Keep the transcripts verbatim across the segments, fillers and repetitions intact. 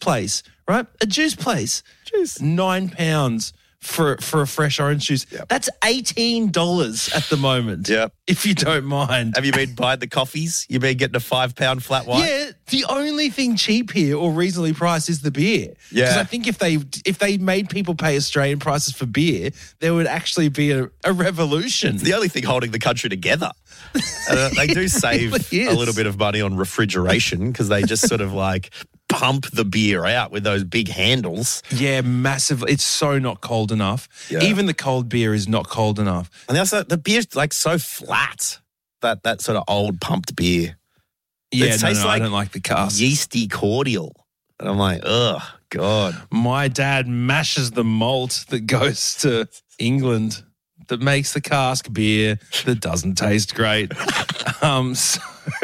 place, right? A juice place. Juice. Nine pounds for for a fresh orange juice. Yep. That's eighteen dollars at the moment. Yep. If you don't mind. Have you been buying the coffees? You been getting a five pound flat white? Yeah, the only thing cheap here or reasonably priced is the beer. Yeah. Because I think if they if they made people pay Australian prices for beer, there would actually be a, a revolution. It's the only thing holding the country together. Uh, they do save really a little bit of money on refrigeration because they just sort of like pump the beer out with those big handles. Yeah, massive. It's so not cold enough. Yeah. Even the cold beer is not cold enough. And also the beer's like so flat, that that sort of old pumped beer. Yeah, It no, tastes no, I like don't like the cask. yeasty cordial. And I'm like, ugh, God. My dad mashes the malt that goes to England that makes the cask beer that doesn't taste great. um, so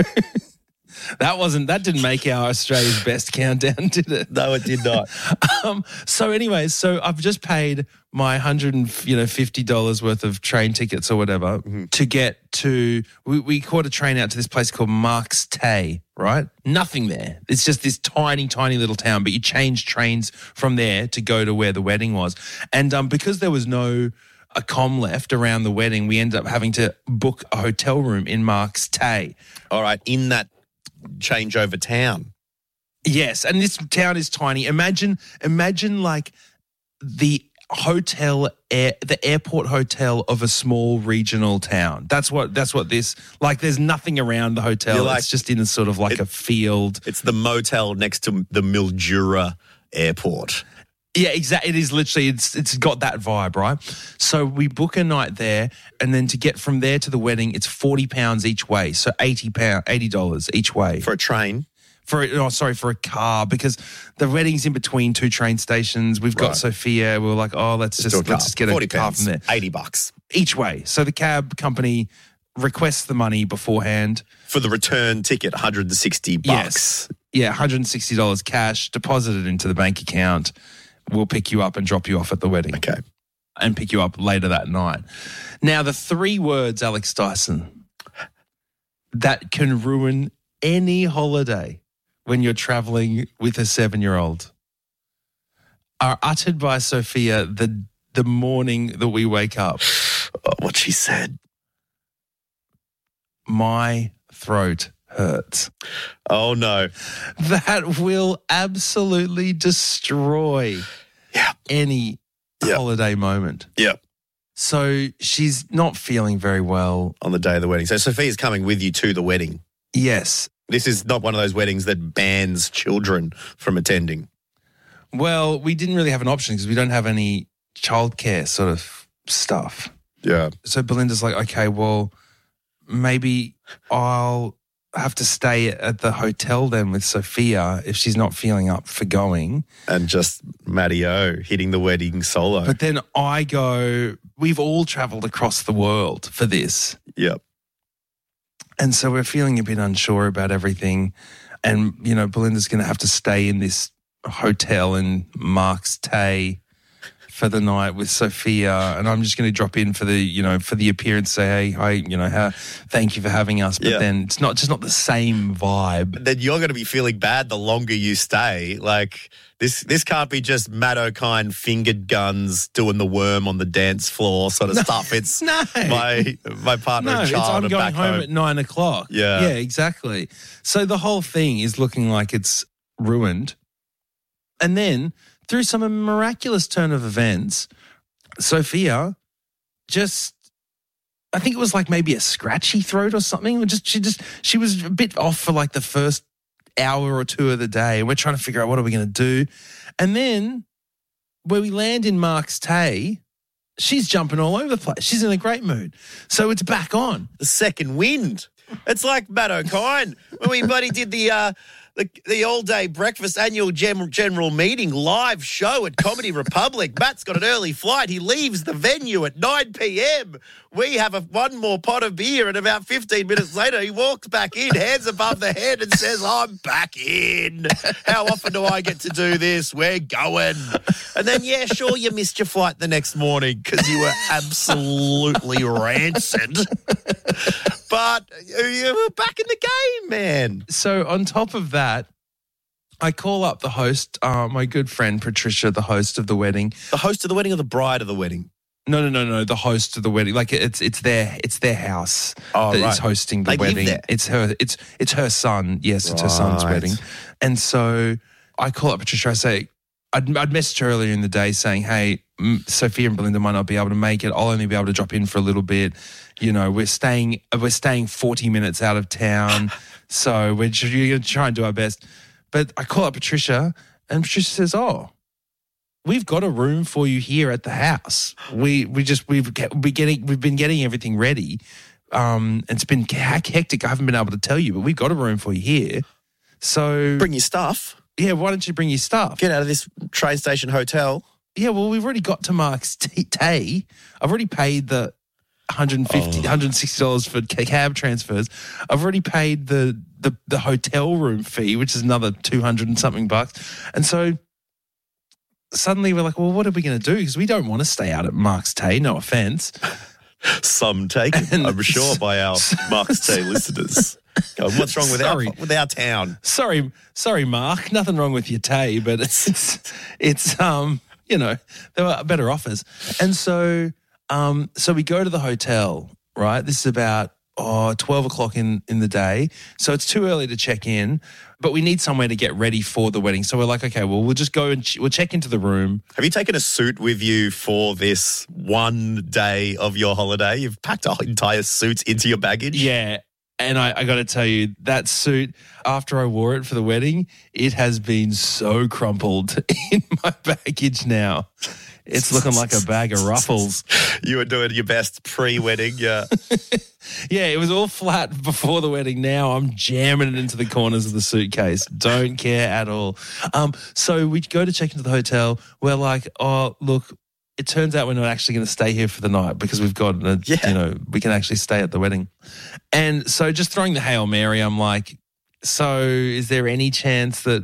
that wasn't that didn't make our Australia's best countdown, did it? No, it did not. Um, so, anyways, so I've just paid my hundred and you know fifty dollars worth of train tickets or whatever Mm-hmm. to get to. We, we caught a train out to this place called Marks Tay, right? Nothing there. It's just this tiny, tiny little town. But you change trains from there to go to where the wedding was, and um, because there was no a comm left around the wedding, we ended up having to book a hotel room in Marks Tay. All right, in that changeover town. Yes, and this town is tiny. Imagine, imagine like the hotel, air, the airport hotel of a small regional town. That's what. That's what this. Like, there's nothing around the hotel. You're like- it's just in a sort of like It- a field. It's the motel next to the Mildura airport. Yeah, exactly. It is literally. It's it's got that vibe, right? So we book a night there, and then to get from there to the wedding, it's forty pounds each way. So eighty pound, eighty dollars each way. For a train. For a, oh, sorry, for a car, because the wedding's in between two train stations. We've got Right. Sophia. We were like, oh, let's just Do a car. let's just get a forty car pounds, from there eighty bucks. each way. So the cab company requests the money beforehand. For the return ticket, one hundred sixty bucks. Yes, yeah, one hundred sixty dollars cash deposited into the bank account. We'll pick you up and drop you off at the wedding. Okay. And pick you up later that night. Now, the three words, Alex Dyson, that can ruin any holiday when you're traveling with a seven-year-old are uttered by Sophia the the morning that we wake up. Oh, what she said. My throat hurts. Oh, no. That will absolutely destroy Yeah. any Yeah. holiday moment. Yeah. So she's not feeling very well. On the day of the wedding. So Sophia's coming with you to the wedding. Yes. This is not one of those weddings that bans children from attending. Well, we didn't really have an option because we don't have any childcare sort of stuff. Yeah. So Belinda's like, okay, well, maybe I'll have to stay at the hotel then with Sophia if she's not feeling up for going. And just Matty O hitting the wedding solo. But then I go, we've all travelled across the world for this. Yep. And so we're feeling a bit unsure about everything. And, you know, Belinda's going to have to stay in this hotel in Marks Tay for the night with Sophia. And I'm just going to drop in for the, you know, for the appearance, say, hey, hi, you know, how, thank you for having us. But Yeah. then it's not just not the same vibe. Then you're going to be feeling bad the longer you stay. Like, this this can't be just Matt O'Kine fingered guns doing the worm on the dance floor sort of stuff. It's No. my my partner No, and it's child I'm are going back home, home. at nine o'clock. Yeah. Yeah, exactly. So the whole thing is looking like it's ruined. And then through some miraculous turn of events, Sophia just, I think it was like maybe a scratchy throat or something. Just she just she was a bit off for like the first hour or two of the day, and we're trying to figure out what are we going to do. And then where we land in Marks Tay, she's jumping all over the place. She's in a great mood. So it's back on. The second wind. It's like Matt O'Kine when we buddy did the uh, the, the all-day breakfast annual general, general meeting live show at Comedy Republic. Matt's got an early flight. He leaves the venue at nine p.m. We have a, one more pot of beer, and about fifteen minutes later, he walks back in, hands above the head, and says, I'm back in. How often do I get to do this? We're going. And then, yeah, sure, you missed your flight the next morning because you were absolutely rancid. But you were back in the game, man. So on top of that, I call up the host, uh, my good friend Patricia, the host of the wedding. The host of the wedding or the bride of the wedding? No, no, no, no. The host of the wedding, like it's it's their it's their house Oh, that right. is hosting the They live wedding. there? It's her. It's it's her son. Yes, it's her son's Right. wedding. And so I call up Patricia. I say, I'd, I'd messaged her earlier in the day saying, "Hey, mm, Sophia and Belinda might not be able to make it. I'll only be able to drop in for a little bit. You know, we're staying we're staying forty minutes out of town, so we're just, we're going to try and do our best." But I call up Patricia, and Patricia says, "Oh, we've got a room for you here at the house. We we just we've we getting we've been getting everything ready. Um, it's been hectic. I haven't been able to tell you, but we've got a room for you here. So Bring your stuff. yeah, why don't you bring your stuff? Get out of this train station hotel. Yeah, well, we've already got to Mark's T- Tay. I've already paid the one hundred fifty dollars, Oh. one hundred sixty dollars for ca- cab transfers. I've already paid the the the hotel room fee, which is another two hundred and something bucks. And so suddenly we're like, well, what are we going to do? Because we don't want to stay out at Mark's Tay, no offense. Some taken, And- I'm sure, by our Mark's Day listeners. Go, what's wrong with our, Sorry. with our town? Sorry, sorry, Mark. Nothing wrong with your Tay, but it's it's, it's um, you know, there were better offers. And so um, so we go to the hotel, right? This is about oh, twelve o'clock in, in the day. So it's too early to check in, but we need somewhere to get ready for the wedding. So we're like, okay, well, we'll just go and ch- we'll check into the room. Have you taken a suit with you for this one day of your holiday? You've packed an entire suit into your baggage? Yeah. And I, I got to tell you, that suit, after I wore it for the wedding, it has been so crumpled in my baggage now. It's looking like a bag of ruffles. You were doing your best pre-wedding, yeah. Yeah, it was all flat before the wedding. Now I'm jamming it into the corners of the suitcase. Don't care at all. Um, so we go to check into the hotel. We're like, oh, look, it turns out we're not actually going to stay here for the night because we've got, a, Yeah. you know, we can actually stay at the wedding. And so just throwing the Hail Mary, I'm like, so is there any chance that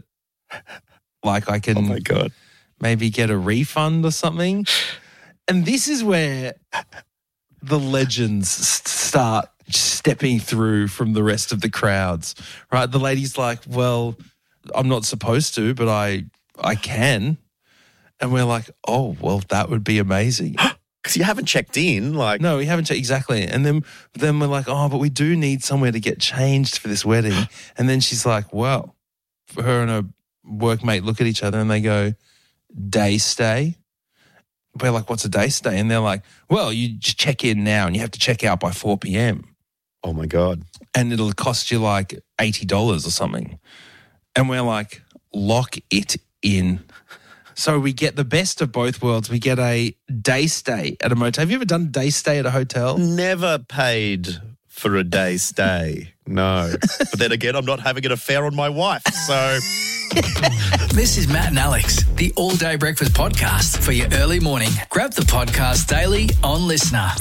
like I can Oh, my God. maybe get a refund or something? And this is where the legends s- start stepping through from the rest of the crowds, right? The lady's like, well, I'm not supposed to, but I I can. And we're like, oh, well, that would be amazing. Because you haven't checked in, like, No, we haven't checked exactly. And then then we're like, oh, but we do need somewhere to get changed for this wedding. And then she's like, well, her and her workmate look at each other and they go, day stay? We're like, what's a day stay? And they're like, well, you just check in now and you have to check out by four p.m. oh, my God. and it'll cost you like eighty dollars or something. And we're like, lock it in. So we get the best of both worlds. We get a day stay at a motel. Have you ever done a day stay at a hotel? Never paid for a day stay. No. But then again, I'm not having an affair on my wife. So This is Matt and Alex, the All Day Breakfast Podcast for your early morning. Grab the podcast daily on Listener.